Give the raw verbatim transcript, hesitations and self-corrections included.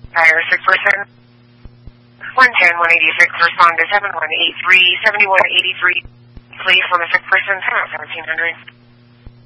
Fire sick person. one ten, one eighty-six, respond to seven one eight three, seven one eight three. Please, on the sick person, seventeen hundred.